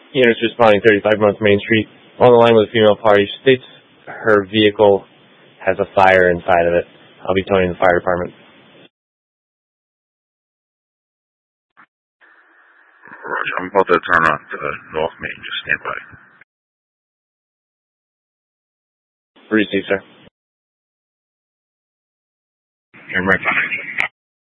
Units responding 35 North Main Street. On the line with a female party. States her vehicle has a fire inside of it. I'll be telling the fire department. Roger, I'm about to turn on to North Main. Just stand by. Receive, sir. I'm right behind you.